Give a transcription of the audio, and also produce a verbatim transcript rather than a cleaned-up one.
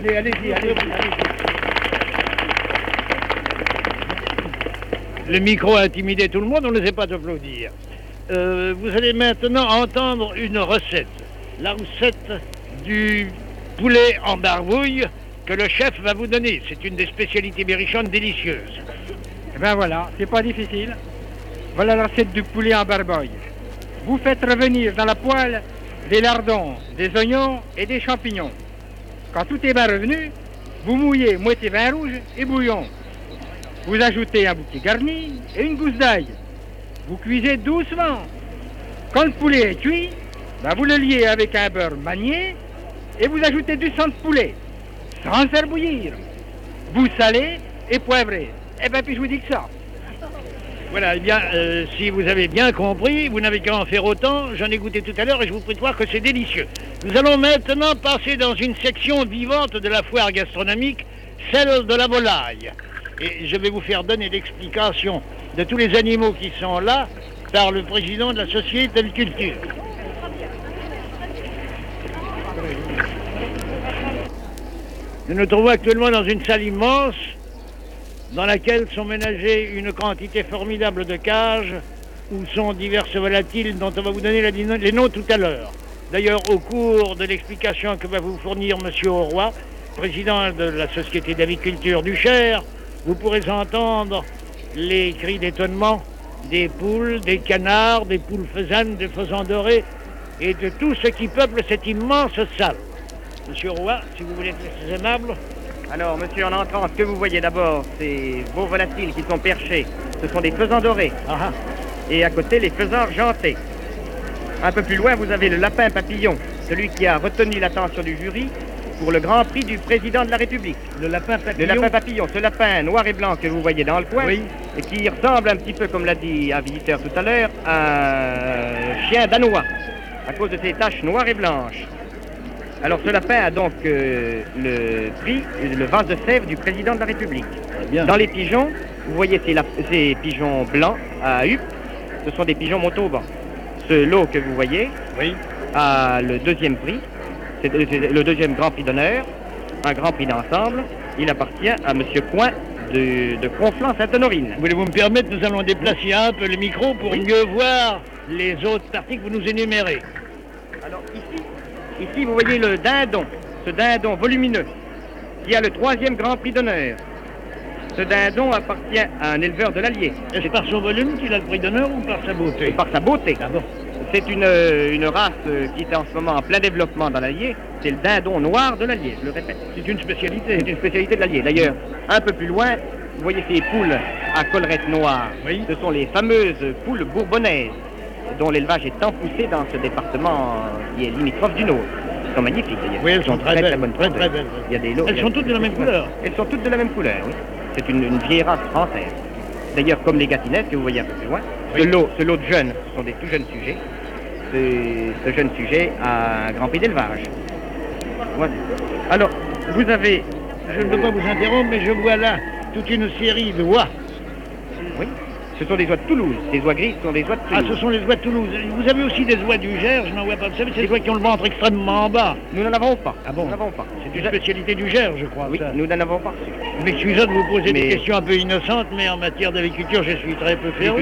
Allez, allez-y, allez-y, allez-y. Le micro a intimidé tout le monde, on ne sait pas d'applaudir. Euh, vous allez maintenant entendre une recette. La recette du poulet en barbouille que le chef va vous donner. C'est une des spécialités berrichonnes délicieuses. Eh ben voilà, c'est pas difficile. Voilà la recette du poulet en barbouille. Vous faites revenir dans la poêle des lardons, des oignons et des champignons. Quand tout est bien revenu, vous mouillez moitié vin rouge et bouillon. Vous ajoutez un bouquet garni et une gousse d'ail. Vous cuisez doucement. Quand le poulet est cuit, ben vous le liez avec un beurre manié et vous ajoutez du sang de poulet, sans faire bouillir. Vous salez et poivrez. Eh bien, puis je vous dis que ça. Voilà, eh bien, euh, si vous avez bien compris, vous n'avez qu'à en faire autant. J'en ai goûté tout à l'heure et je vous prie de voir que c'est délicieux. Nous allons maintenant passer dans une section vivante de la foire gastronomique, celle de la volaille. Et je vais vous faire donner l'explication de tous les animaux qui sont là par le président de la Société de Culture. Nous nous trouvons actuellement dans une salle immense dans laquelle sont ménagées une quantité formidable de cages où sont diverses volatiles dont on va vous donner les noms tout à l'heure. D'ailleurs, au cours de l'explication que va vous fournir M. Auroy, président de la Société d'Aviculture du Cher, vous pourrez entendre les cris d'étonnement des poules, des canards, des poules faisanes, des faisans dorés et de tout ce qui peuple cette immense salle. Monsieur Roy, si vous voulez être très aimable. Alors, monsieur, en entrant, ce que vous voyez d'abord, c'est vos volatiles qui sont perchés. Ce sont des faisans dorés. Ah, et à côté, les faisans argentés. Un peu plus loin, vous avez le lapin papillon, celui qui a retenu l'attention du jury pour le grand prix du président de la République. Le lapin papillon. Le lapin papillon, ce lapin noir et blanc que vous voyez dans le coin, oui. Et qui ressemble un petit peu, comme l'a dit un visiteur tout à l'heure, à un chien danois, à cause de ses taches noires et blanches. Alors ce lapin a donc euh, le prix, le vase de sève du président de la République. Bien. Dans les pigeons, vous voyez ces, ces pigeons blancs à huppe, ce sont des pigeons Montauban. Ce lot que vous voyez oui. a le deuxième prix, c'est le deuxième grand prix d'honneur, un grand prix d'ensemble. Il appartient à M. Coin de, de Conflans-Sainte-Honorine. Voulez-vous me permettre, nous allons déplacer un peu le micro pour oui. mieux voir les autres parties que vous nous énumérez. Alors ici, ici vous voyez le dindon, ce dindon volumineux, qui a le troisième grand prix d'honneur. Ce dindon appartient à un éleveur de l'Allier. Est-ce par son volume qu'il a le prix d'honneur ou par sa beauté? Et par sa beauté. Ah bon. C'est une, une race qui est en ce moment en plein développement dans l'Allier. C'est le dindon noir de l'Allier, je le répète. C'est une spécialité. C'est une spécialité de l'Allier. D'ailleurs, un peu plus loin, vous voyez ces poules à collerette noire. Oui. Ce sont les fameuses poules bourbonnaises, dont l'élevage est tant poussé dans ce département qui est limitrophe du nôtre. Elles sont magnifiques d'ailleurs. Oui, elles sont très, très, belles, très bonnes. Très, très belles. Il y a des lots, elles sont toutes de la même couleur. Elles sont toutes de la même couleur, oui. C'est une, une vieille race française. D'ailleurs, comme les gâtinettes que vous voyez un peu plus loin, oui. ce, lot, ce lot de jeunes, ce sont des tout jeunes sujets. Ce, ce jeune sujet a un grand prix d'élevage. Voilà. Alors, vous avez... Je ne veux pas vous interrompre, mais je vois là toute une série de oies. Oui, ce sont des oies de Toulouse. Ces oies grises sont des oies de Toulouse. Ah, ce sont les oies de Toulouse. Vous avez aussi des oies du Gers, je n'en vois pas. Vous savez, c'est des oies qui ont le ventre extrêmement bas. Nous n'en avons pas. Ah bon? Nous n'en avons pas. C'est une spécialité du Gers, je crois. Oui, ça. Nous n'en avons pas reçu. Je m'excuse de vous poser mais... des questions un peu innocentes, mais en matière d'agriculture, je suis très peu féru.